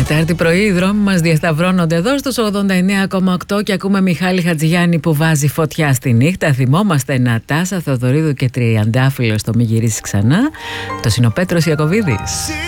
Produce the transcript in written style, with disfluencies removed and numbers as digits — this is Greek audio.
Τετάρτη πρωί οι δρόμοι μας διασταυρώνονται εδώ στους 89,8 και ακούμε Μιχάλη Χατζηγιάννη που βάζει φωτιά στη νύχτα. Θυμόμαστε Νατάσα Θεοδωρίδου και Τριαντάφυλλο στο Μη γυρίσεις ξανά. Το είναι ο Πέτρος Ιακωβίδης.